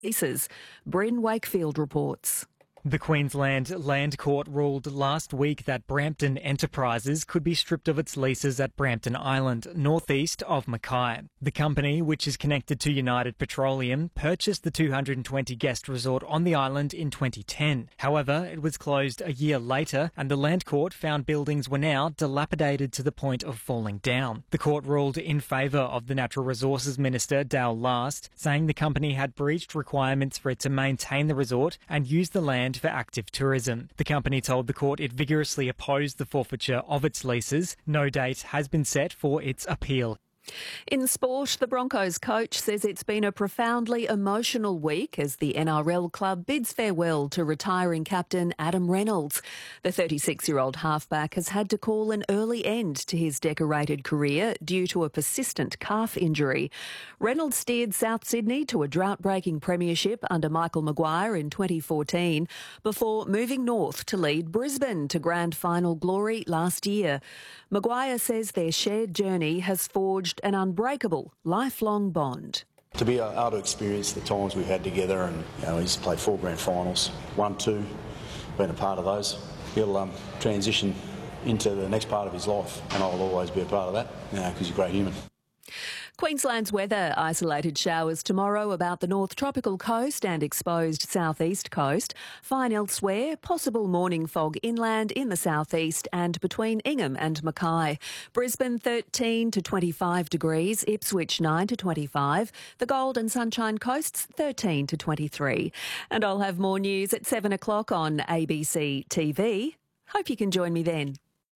leases. Bryn Wakefield reports. The Queensland Land Court ruled last week that Brampton Enterprises could be stripped of its leases at Brampton Island, northeast of Mackay. The company, which is connected to United Petroleum, purchased the 220-guest resort on the island in 2010. However, it was closed a year later, and the Land Court found buildings were now dilapidated to the point of falling down. The court ruled in favour of the Natural Resources Minister, Dale Last, saying the company had breached requirements for it to maintain the resort and use the land for active tourism. The company told the court it vigorously opposed the forfeiture of its leases. No date has been set for its appeal. In sport, the Broncos coach says it's been a profoundly emotional week as the NRL club bids farewell to retiring captain Adam Reynolds. The 36-year-old halfback has had to call an early end to his decorated career due to a persistent calf injury. Reynolds steered South Sydney to a drought-breaking premiership under Michael Maguire in 2014 before moving north to lead Brisbane to grand final glory last year. Maguire says their shared journey has forged an unbreakable, lifelong bond. To be able to experience the times we've had together, and he's played 4 grand finals, 1, 2, been a part of those. He'll transition into the next part of his life, and I'll always be a part of that, because he's a great human. Queensland's weather: isolated showers tomorrow about the North Tropical Coast and exposed southeast coast. Fine elsewhere, possible morning fog inland in the southeast and between Ingham and Mackay. Brisbane 13 to 25 degrees, Ipswich 9 to 25, the Gold and Sunshine Coasts 13 to 23. And I'll have more news at 7 o'clock on ABC TV. Hope you can join me then.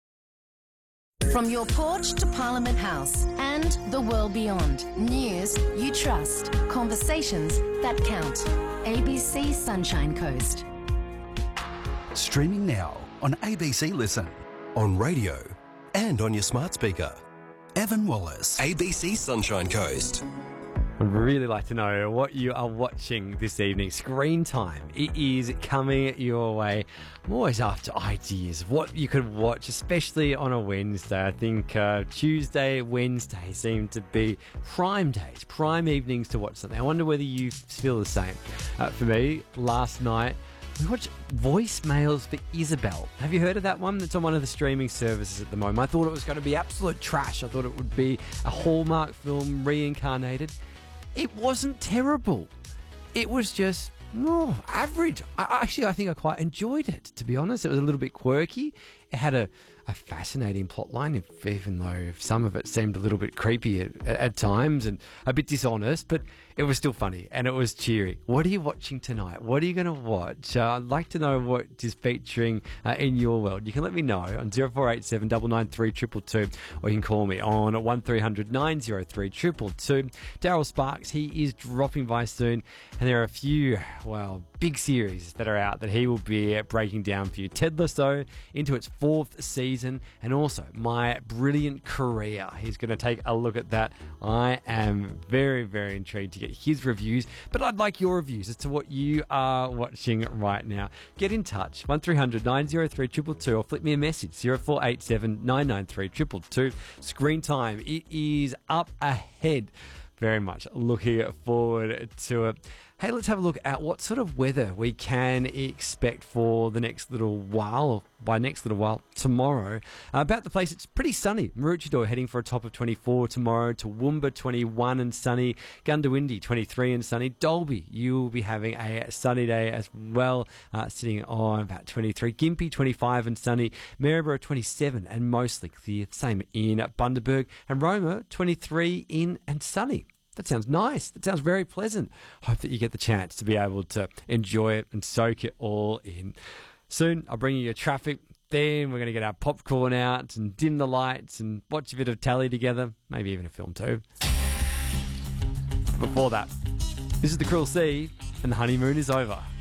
From your porch to Parliament House and the world beyond. News you trust. Conversations that count. ABC Sunshine Coast. Streaming now on ABC Listen, on radio and on your smart speaker. Evan Wallace. ABC Sunshine Coast. I'd really like to know what you are watching this evening. Screen time. It is coming your way. I'm always after ideas of what you could watch, especially on a Wednesday. I think Tuesday, Wednesday seem to be prime days, prime evenings to watch something. I wonder whether you feel the same. For me, last night, we watched Voicemails for Isabel. Have you heard of that one? It's on one of the streaming services at the moment. I thought it was going to be absolute trash. I thought it would be a Hallmark film reincarnated. It wasn't terrible. It was just average. I think I quite enjoyed it, to be honest. It was a little bit quirky. It had a fascinating plotline, even though some of it seemed a little bit creepy at times and a bit dishonest, but it was still funny and it was cheery. What are you watching tonight? What are you going to watch? I'd like to know what is featuring in your world. You can let me know on 0487 993 222, or you can call me on 1300 903 222. Daryl Sparks, he is dropping by soon, and there are a few, big series that are out that he will be breaking down for you. Ted Lasso into its 4th season, and also My Brilliant Career. He's going to take a look at that. I am very, very intrigued to get his reviews, but I'd like your reviews as to what you are watching right now. Get in touch, 1300 903 222, or flip me a message, 0487 993 222. Screen time, it is up ahead. Very much looking forward to it. Hey, let's have a look at what sort of weather we can expect for the next little while, or by next little while, tomorrow. About the place, it's pretty sunny. Maroochydore heading for a top of 24 tomorrow. Toowoomba 21 and sunny. Goondiwindi 23 and sunny. Dalby, you will be having a sunny day as well, sitting on about 23. Gympie 25 and sunny. Maryborough 27 and mostly clear. Same in Bundaberg. And Roma 23 in and sunny. That sounds nice. That sounds very pleasant. Hope that you get the chance to be able to enjoy it and soak it all in. Soon, I'll bring you your traffic. Then we're going to get our popcorn out and dim the lights and watch a bit of telly together. Maybe even a film too. Before that, this is The Cruel Sea, and the honeymoon is over.